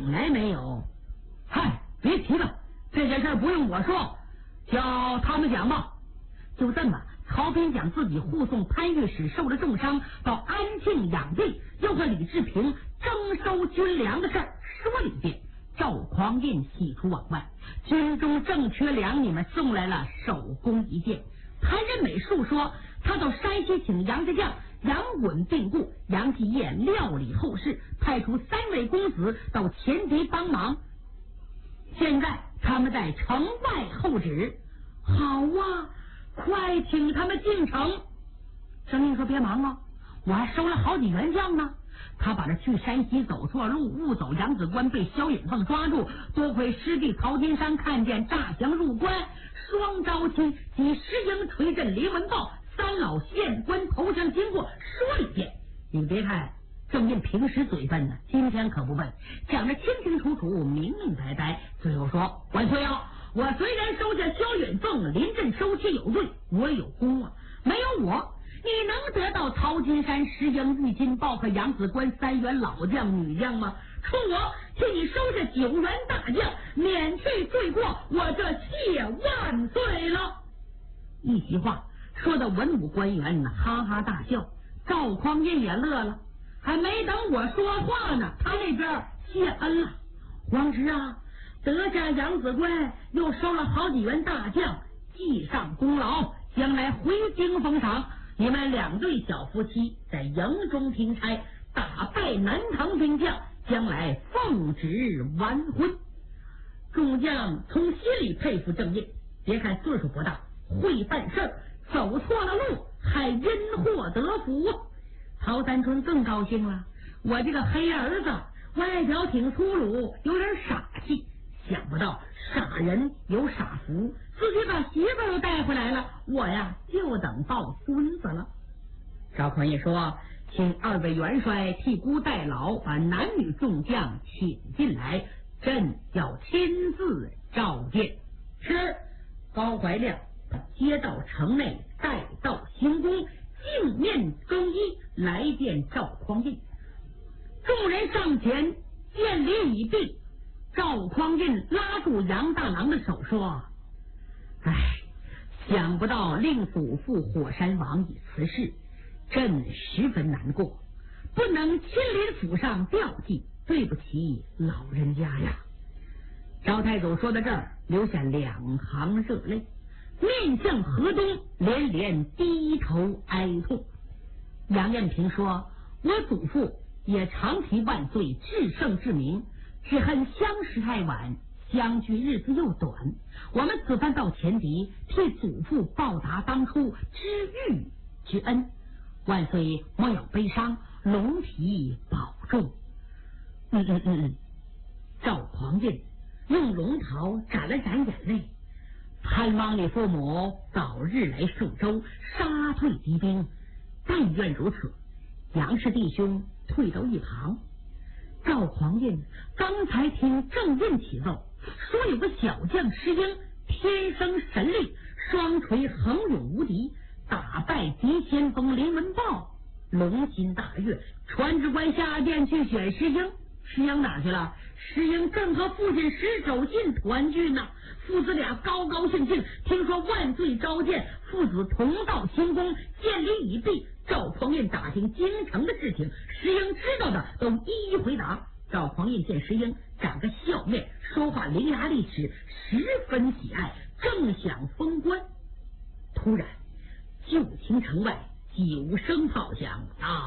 请来没有？嗨，别提了，这件事不用我说，叫他们讲吧。就这么，曹彬将自己护送潘御史受了重伤到安庆养病，又和李治平征收军粮的事儿说了一遍。赵匡胤喜出望外，军中正缺粮，你们送来了手工一件。潘仁美述说，他到山西请杨家将杨衮病故，杨继业料理后事，派出3位公子到前敌帮忙。现在他们在城外候旨。好啊，快请他们进城。声音说别忙啊，我还收了好几员将呢。他把这去山西走错路，误走扬子关，被萧允凤抓住。多亏师弟曹金山看见诈降入关，双招亲及石营锤阵临文豹3老县官投降经过说了一遍。你别看郑印平时嘴笨呢，今天可不笨，讲得清清楚楚，明明白白。最后说，万岁啊，我虽然收下萧允凤临阵收妻有罪，我有功啊，没有我你能得到曹金山、石营、玉金豹和扬子关3员老将女将吗？冲我替你收下9员大将，免去罪过，我这谢万岁了。一席话说的文武官员哈哈大笑，赵匡胤也乐了。还没等我说话呢，他那边谢恩了。皇侄啊，得下扬子关，又收了好几员大将，记上功劳，将来回京封赏。你们2对小夫妻在营中听差，打败南唐兵将，将来奉旨完婚。众将从心里佩服郑印，别看岁数不大，会办事儿，走错了路还因祸得福。曹三春更高兴了，我这个黑儿子外表挺粗鲁，有点傻气，想不到傻人有傻福，自己把媳妇儿都带回来了，我呀就等抱孙子了。赵匡胤说，请2位元帅替孤代劳，把男女众将请进来，朕要亲自召见。是。高怀亮接到城内，带到行宫，镜面更衣来见赵匡胤。众人上前见礼已毕，赵匡胤拉住杨大郎的手说，唉，想不到令祖父火山王已辞世，朕十分难过，不能亲临府上吊祭，对不起老人家呀。赵太祖说到这儿，流下2行热泪，面向河东，连连低头哀痛。杨彦平说，我祖父也常提万岁至圣至明，只恨相识太晚，相聚日子又短，我们此番到前敌，替祖父报答当初知遇之恩，万岁莫要悲伤，龙体保重。赵匡胤用龙袍展了展眼泪，盼望你父母早日来数州，杀退敌兵，但愿如此。杨氏弟兄退到一旁。赵匡胤刚才听郑印启奏，说有个小将石英天生神力，双锤横勇无敌，打败敌先锋林文豹，龙心大悦，传旨官下殿去选石英。石英哪去了？石英正和父亲石守信团聚呢，父子俩高高兴兴，听说万岁召见，父子同到行宫，见礼已毕。赵匡胤打听京城的事情，石英知道的都一一回答。赵匡胤见石英长个笑面，说话伶牙俐齿，十分喜爱，正想封官，突然就听城外9声炮响啊！